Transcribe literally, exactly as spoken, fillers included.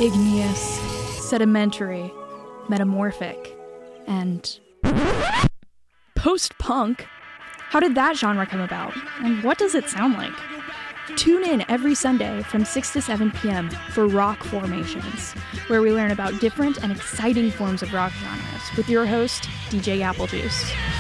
igneous, sedimentary, metamorphic, and post-punk. How did that genre come about? And what does it sound like? Tune in every Sunday from six to seven p.m. for Rock Formations, where we learn about different and exciting forms of rock genres with your host, D J Applejuice.